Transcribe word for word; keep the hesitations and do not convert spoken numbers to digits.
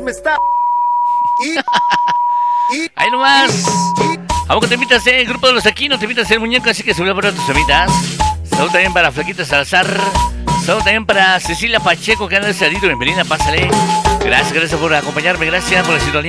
me está... Y... y Ahí nomás. ¿A poco te invitas, eh? El grupo de los Aquino te invitas el muñeco, así que se por tus amitas. Saludos también para Flaquita Salazar. Saludos también para Cecilia Pacheco, que anda de Cerrito. Bienvenida, pásale. Gracias, gracias por acompañarme. Gracias por la sintonía.